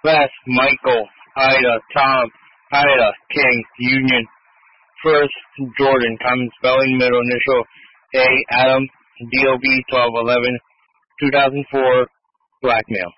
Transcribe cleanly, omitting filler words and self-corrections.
Beth, Michael, Ida, Tom, Ida, King, Union. First, Jordan, common spelling, middle initial, A, Adam, DOB 1211, 2004, black male.